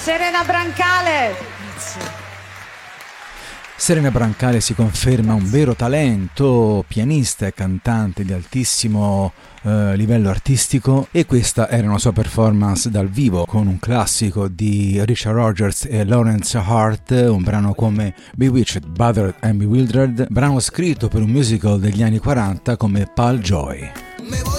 Serena Brancale. Serena Brancale si conferma un vero talento, pianista e cantante di altissimo livello artistico, e questa era una sua performance dal vivo con un classico di Richard Rodgers e Lawrence Hart, un brano come Bewitched, Bothered and Bewildered, brano scritto per un musical degli anni 40 come Pal Joy.